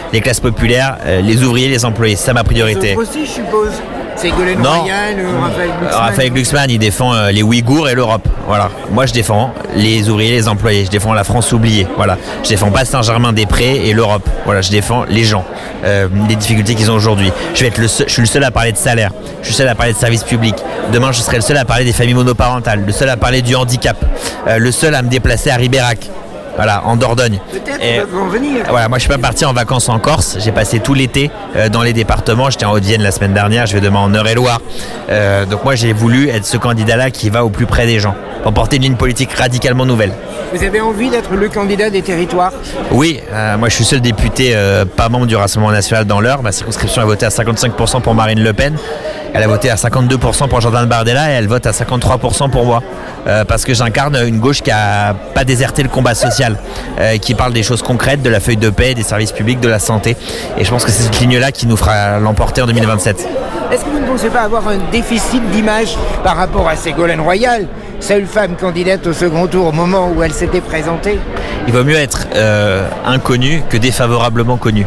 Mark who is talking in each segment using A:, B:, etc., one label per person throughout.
A: les classes populaires, les ouvriers, les employés. C'est ça ma priorité.
B: Aussi, je suppose. Ségolène Royal, Raphaël Glucksmann.
A: Raphaël Glucksmann, il défend les Ouïghours et l'Europe. Voilà. Moi, je défends les ouvriers, les employés. Je défends la France oubliée. Voilà. Je défends pas Saint-Germain-des-Prés et l'Europe. Voilà. Je défends les gens, les difficultés qu'ils ont aujourd'hui. Je suis le seul à parler de salaire. Je suis le seul à parler de services publics. Demain, je serai le seul à parler des familles monoparentales. Le seul à parler du handicap. Le seul à me déplacer à Ribérac. Voilà, en Dordogne.
B: Peut-être on va en venir.
A: Voilà, moi je suis pas parti en vacances en Corse. J'ai passé tout l'été dans les départements. J'étais en Haute-Vienne la semaine dernière. Je vais demain en Eure-et-Loire. Donc moi j'ai voulu être ce candidat-là qui va au plus près des gens, pour porter une ligne politique radicalement nouvelle.
B: Vous avez envie d'être le candidat des territoires ?
A: Oui, moi je suis seul député pas membre du Rassemblement National dans l'Eure. Ma circonscription a voté à 55% pour Marine Le Pen. Elle a voté à 52% pour Jordan Bardella et elle vote à 53% pour moi. Parce que j'incarne une gauche qui n'a pas déserté le combat social, qui parle des choses concrètes, de la feuille de paix, des services publics, de la santé. Et je pense que c'est cette ligne-là qui nous fera l'emporter en 2027.
B: Est-ce que vous ne pensez pas avoir un déficit d'image par rapport à Ségolène Royal, seule femme candidate au second tour au moment où elle s'était présentée ?
A: Il vaut mieux être inconnu que défavorablement connu.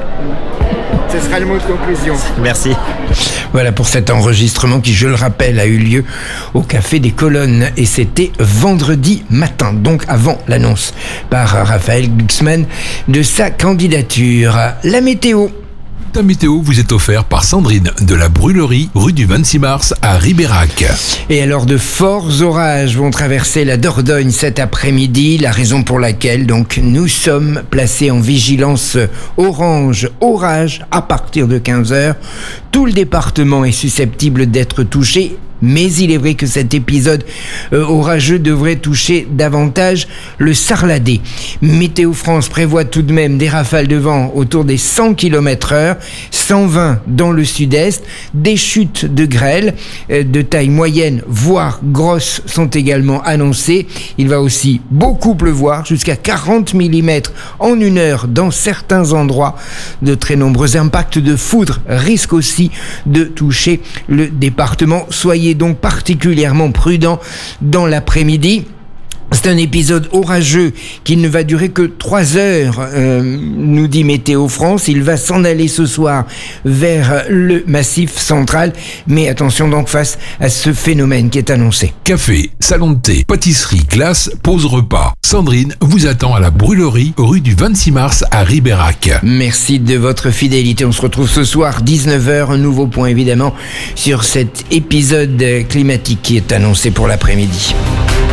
B: Ce sera le mot de conclusion.
A: Merci.
C: Voilà pour cet enregistrement qui, je le rappelle, a eu lieu au Café des Colonnes et c'était vendredi matin, donc avant l'annonce par Raphaël Glucksmann de sa candidature. La météo.
D: La météo vous est offerte par Sandrine de la Brûlerie, rue du 26 mars à Ribérac.
C: Et alors de forts orages vont traverser la Dordogne cet après-midi, la raison pour laquelle donc nous sommes placés en vigilance orange, orage à partir de 15h. Tout le département est susceptible d'être touché. Mais il est vrai que cet épisode orageux devrait toucher davantage le Sarladé. Météo France prévoit tout de même des rafales de vent autour des 100 km/h, 120 dans le sud-est. Des chutes de grêle de taille moyenne, voire grosse, sont également annoncées. Il va aussi beaucoup pleuvoir, jusqu'à 40 mm en une heure dans certains endroits. De très nombreux impacts de foudre risquent aussi de toucher le département. Soyez donc particulièrement prudent dans l'après-midi. C'est un épisode orageux qui ne va durer que 3 heures, nous dit Météo France. Il va s'en aller ce soir vers le Massif central. Mais attention donc face à ce phénomène qui est annoncé.
D: Café, salon de thé, pâtisserie, glace, pause repas. Sandrine vous attend à la Brûlerie, rue du 26 mars à Ribérac.
C: Merci de votre fidélité. On se retrouve ce soir, 19h. Un nouveau point évidemment sur cet épisode climatique qui est annoncé pour l'après-midi.